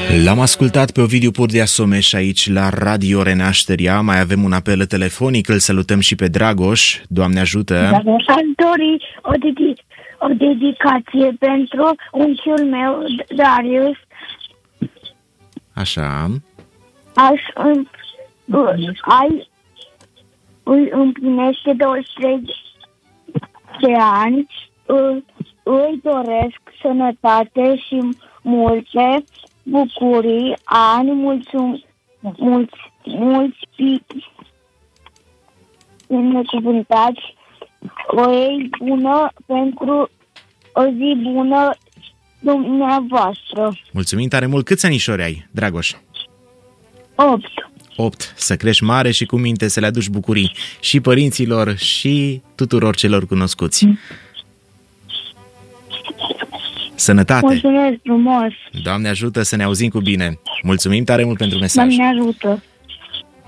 L-am ascultat pe Ovidiu Purdea Someș aici la Radio Renașterea. Mai avem un apel telefonic, îl salutăm și pe Dragoș. Doamne ajută! Aș dori o dedicație pentru unchiul meu, Darius. Așa. Îi împlinește 23 de ani. Îi doresc sănătate și multe bucurii, ani mulți binecuvântați, o ei bună pentru o zi bună dumneavoastră. Mulțumim tare mult. Câți anișori ai, Dragoș? 8. 8. Să crești mare și cu minte, să le aduci bucurii și părinților și tuturor celor cunoscuți. Sănătate! Mulțumesc frumos! Doamne ajută să ne auzim cu bine! Mulțumim tare mult pentru mesaj! Doamne ajută!